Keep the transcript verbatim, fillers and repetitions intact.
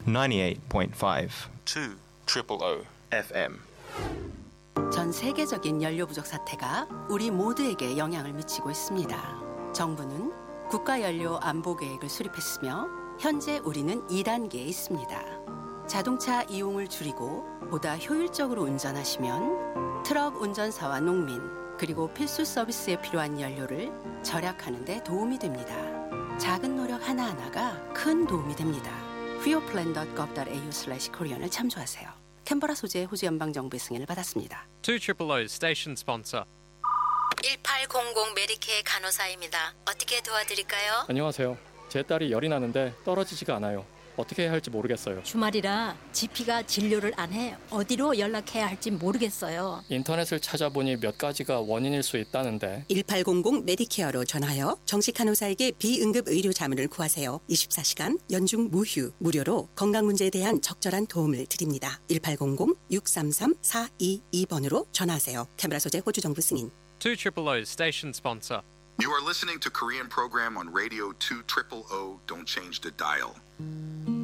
ninety-eight point five two triple O 에프엠. 전 세계적인 연료 부족 사태가 우리 모두에게 영향을 미치고 있습니다. 정부는 국가연료 안보 계획을 수립했으며 현재 우리는 이 단계에 있습니다. 자동차 이용을 줄이고 보다 효율적으로 운전하시면 트럭 운전사와 농민 그리고 필수 서비스에 필요한 연료를 절약하는 데 도움이 됩니다. 작은 노력 하나하나가 큰 도움이 됩니다. fuelplan 닷 gov 닷 에이유 슬래시 코리안을 참조하세요. 캔버라 소재 호주 연방정부의 승인을 받았습니다. two triple O station sponsor. 일팔공공 메디케어 간호사입니다. 어떻게 도와드릴까요? 안녕하세요. 제 딸이 열이 나는데 떨어지지가 않아요. 어떻게 해야 할지 모르겠어요. 주말이라 지피가 진료를 안 해. 어디로 연락해야 할지 모르겠어요. 인터넷을 찾아보니 몇 가지가 원인일 수 있다는데. 일팔공공 메디케어로 전화하여 정식 간호사에게 비응급 의료 자문을 구하세요. 이십사 시간 연중 무휴 무료로 건강 문제에 대한 적절한 도움을 드립니다. 일팔공공 육삼삼 사이이 번으로 전화하세요. 캐메라 소재 호주 정부 승인. two triple O station sponsor. You are listening to Korean program on radio two triple O. Don't change the dial.